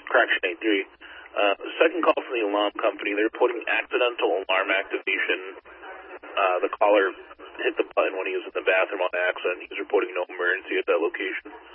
Correction 83. Second call from the alarm company. They're reporting accidental alarm activation. The caller hit the button when he was in the bathroom on accident. He's reporting no emergency at that location.